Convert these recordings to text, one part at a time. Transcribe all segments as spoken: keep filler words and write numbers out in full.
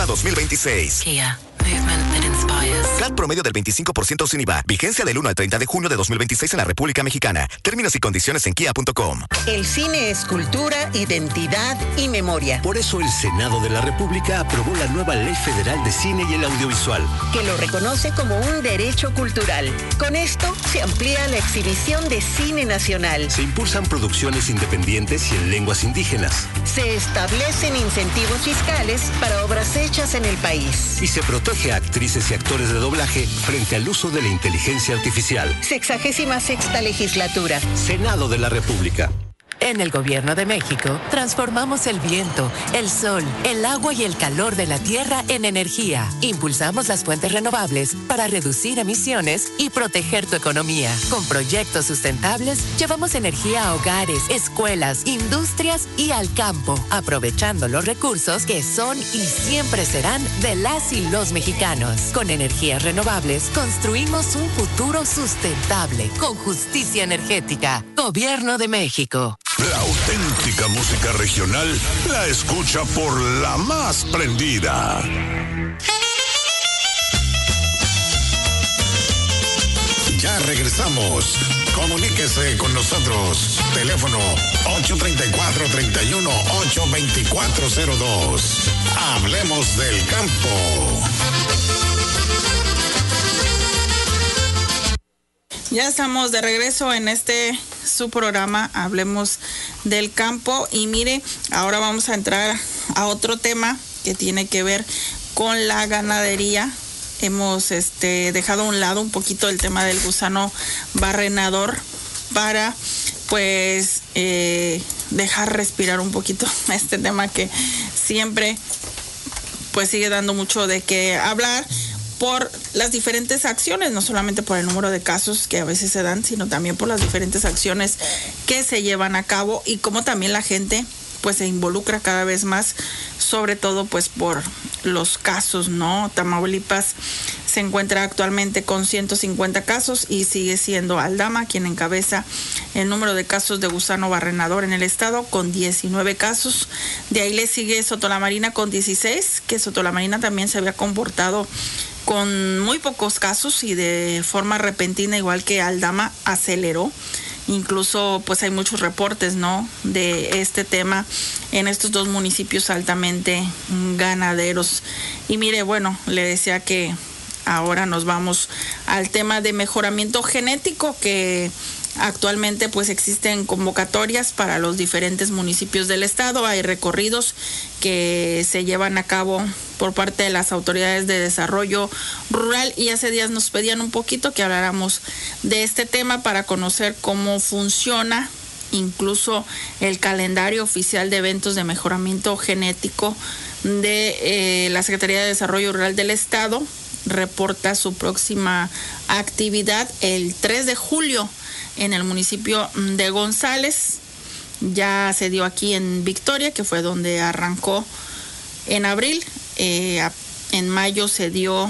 Guadalajara dos mil veintiséis. Kia, movement that inspires. C A T promedio del veinticinco por ciento sin I V A. Vigencia del uno al treinta de junio de dos mil veintiséis en la República Mexicana. Términos y condiciones en kia punto com. El cine es cultura, identidad y memoria. Por eso el Senado de la República aprobó la nueva Ley Federal de Cine y el Audiovisual, que lo reconoce como un derecho cultural. Con esto se amplía la exhibición de cine nacional. Se impulsan producciones independientes y en lenguas indígenas. Se establecen incentivos fiscales para obras hechas en el país. Y se protege a actrices y actores de doblaje frente al uso de la inteligencia artificial. Sexagésima sexta legislatura. Senado de la República. En el Gobierno de México, transformamos el viento, el sol, el agua y el calor de la tierra en energía. Impulsamos las fuentes renovables para reducir emisiones y proteger tu economía. Con proyectos sustentables, llevamos energía a hogares, escuelas, industrias y al campo, aprovechando los recursos que son y siempre serán de las y los mexicanos. Con energías renovables, construimos un futuro sustentable, con justicia energética. Gobierno de México. La auténtica música regional la escucha por la más prendida. Ya regresamos. Comuníquese con nosotros. Teléfono ocho tres cuatro, tres uno, ocho dos cuatro cero dos. Hablemos del campo. Ya estamos de regreso en este su programa Hablemos del Campo, y mire, ahora vamos a entrar a otro tema que tiene que ver con la ganadería. Hemos este dejado a un lado un poquito el tema del gusano barrenador para pues eh, dejar respirar un poquito este tema que siempre pues sigue dando mucho de qué hablar, por las diferentes acciones, no solamente por el número de casos que a veces se dan, sino también por las diferentes acciones que se llevan a cabo y cómo también la gente pues se involucra cada vez más, sobre todo pues por los casos, ¿no? Tamaulipas se encuentra actualmente con ciento cincuenta casos y sigue siendo Aldama quien encabeza el número de casos de gusano barrenador en el estado con diecinueve casos. De ahí le sigue Sotolamarina con dieciséis, que Sotolamarina también se había comportado con muy pocos casos y de forma repentina, igual que Aldama, aceleró. Incluso pues hay muchos reportes, ¿no?, de este tema en estos dos municipios altamente ganaderos. Y mire, bueno, le decía que ahora nos vamos al tema de mejoramiento genético, que actualmente pues existen convocatorias para los diferentes municipios del estado. Hay recorridos que se llevan a cabo por parte de las autoridades de desarrollo rural, y hace días nos pedían un poquito que habláramos de este tema para conocer cómo funciona incluso el calendario oficial de eventos de mejoramiento genético de eh, la Secretaría de Desarrollo Rural del estado. Reporta su próxima actividad el tres de julio en el municipio de González. Ya se dio aquí en Victoria, que fue donde arrancó en abril. Eh, en mayo se dio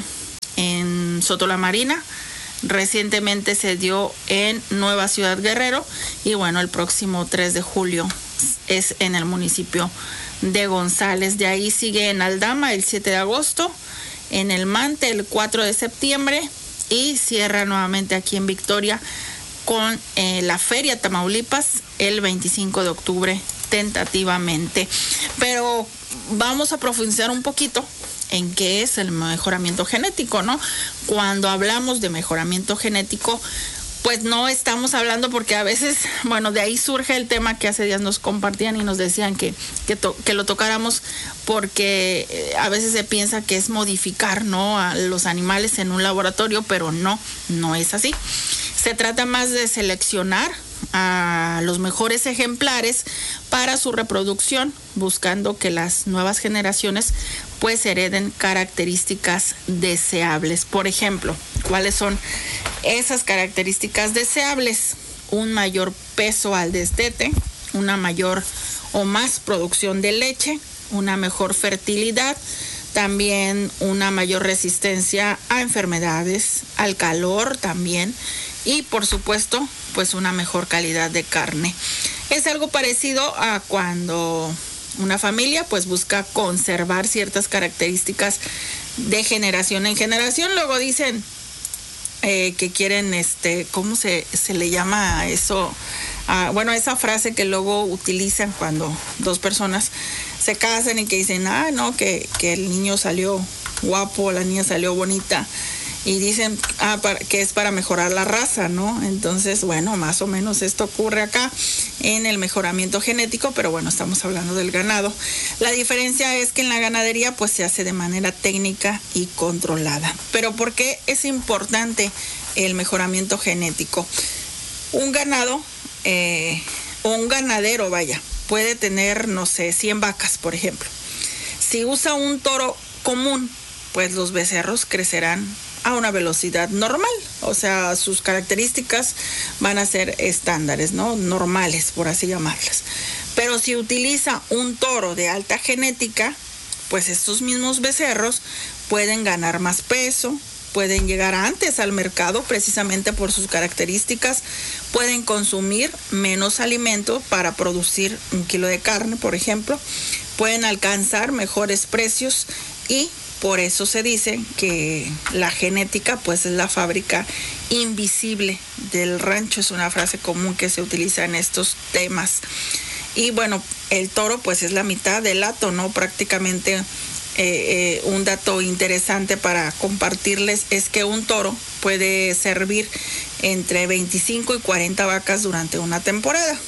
en Sotolamarina. Recientemente se dio en Nueva Ciudad Guerrero. Y bueno, el próximo tres de julio es en el municipio de González. De ahí sigue en Aldama el siete de agosto. En el Mante el cuatro de septiembre. Y cierra nuevamente aquí en Victoria con eh, la Feria Tamaulipas el veinticinco de octubre tentativamente. Pero vamos a profundizar un poquito en qué es el mejoramiento genético, ¿no? Cuando hablamos de mejoramiento genético, pues no estamos hablando, porque a veces, bueno, de ahí surge el tema que hace días nos compartían y nos decían que, que, to, que lo tocáramos, porque eh, a veces se piensa que es modificar, ¿no?, a los animales en un laboratorio, pero no, no es así. Se trata más de seleccionar a los mejores ejemplares para su reproducción, buscando que las nuevas generaciones pues hereden características deseables. Por ejemplo, ¿cuáles son esas características deseables? Un mayor peso al destete, una mayor o más producción de leche, una mejor fertilidad, también una mayor resistencia a enfermedades, al calor también, y por supuesto pues una mejor calidad de carne. Es algo parecido a cuando una familia pues busca conservar ciertas características de generación en generación. Luego dicen eh, que quieren, este, ¿cómo se, se le llama a eso? Ah, bueno, esa frase que luego utilizan cuando dos personas se casan y que dicen, ah, no, que, que el niño salió guapo, la niña salió bonita. Y dicen ah, para, que es para mejorar la raza, ¿no? Entonces, bueno, más o menos esto ocurre acá en el mejoramiento genético, pero bueno, estamos hablando del ganado. La diferencia es que en la ganadería pues se hace de manera técnica y controlada. Pero ¿por qué es importante el mejoramiento genético? Un ganado, eh, o un ganadero, vaya, puede tener, no sé, cien vacas, por ejemplo. Si usa un toro común, pues los becerros crecerán a una velocidad normal, o sea, sus características van a ser estándares, ¿no? Normales, por así llamarlas. Pero si utiliza un toro de alta genética, pues estos mismos becerros pueden ganar más peso, pueden llegar antes al mercado precisamente por sus características, pueden consumir menos alimento para producir un kilo de carne, por ejemplo, pueden alcanzar mejores precios y por eso se dice que la genética pues es la fábrica invisible del rancho. Es una frase común que se utiliza en estos temas. Y bueno, el toro pues es la mitad del hato, ¿no? Prácticamente eh, eh, un dato interesante para compartirles es que un toro puede servir entre veinticinco y cuarenta vacas durante una temporada.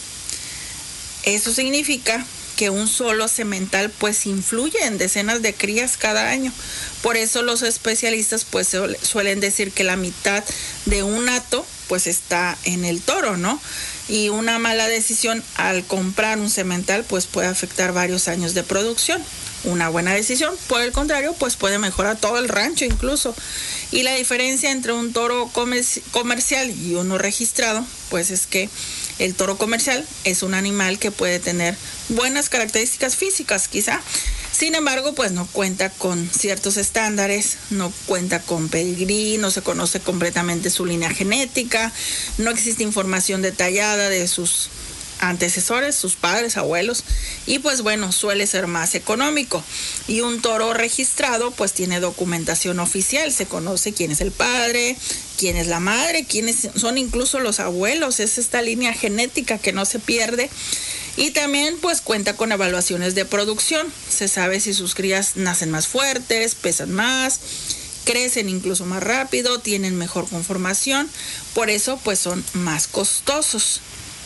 Eso significa que un solo semental pues influye en decenas de crías cada año. Por eso los especialistas pues suelen decir que la mitad de un hato pues está en el toro, ¿no? Y una mala decisión al comprar un semental pues puede afectar varios años de producción. Una buena decisión, por el contrario, pues puede mejorar todo el rancho incluso. Y la diferencia entre un toro comer- comercial y uno registrado, pues es que el toro comercial es un animal que puede tener buenas características físicas, quizá. Sin embargo, pues no cuenta con ciertos estándares, no cuenta con pedigrí, no se conoce completamente su línea genética, no existe información detallada de sus antecesores, sus padres, abuelos, y pues bueno, suele ser más económico. Y un toro registrado pues tiene documentación oficial, se conoce quién es el padre, quién es la madre, quiénes son incluso los abuelos, es esta línea genética que no se pierde. Y también pues cuenta con evaluaciones de producción, se sabe si sus crías nacen más fuertes, pesan más, crecen incluso más rápido, tienen mejor conformación, por eso pues son más costosos.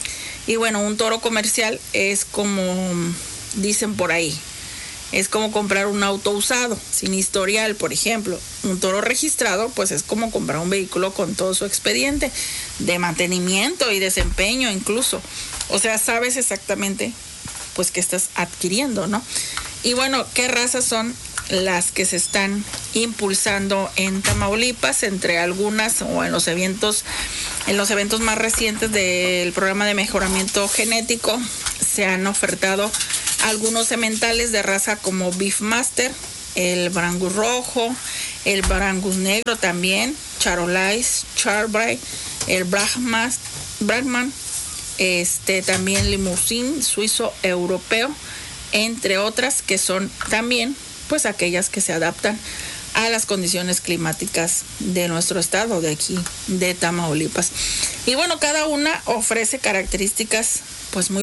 Y bueno, un toro comercial es como dicen por ahí, es como comprar un auto usado, sin historial, por ejemplo. Un toro registrado, pues es como comprar un vehículo con todo su expediente de mantenimiento y desempeño incluso. O sea, sabes exactamente pues qué estás adquiriendo, ¿no? Y bueno, ¿qué razas son las que se están impulsando en Tamaulipas? Entre algunas o en los eventos en los eventos más recientes del programa de mejoramiento genético se han ofertado algunos sementales de raza como Beefmaster, el Brangus rojo, el Brangus negro también, Charolais, Charbray, el Brahmas, Brahman, este también Limousin, suizo europeo, entre otras que son también pues aquellas que se adaptan a las condiciones climáticas de nuestro estado, de aquí, de Tamaulipas. Y bueno, cada una ofrece características pues muy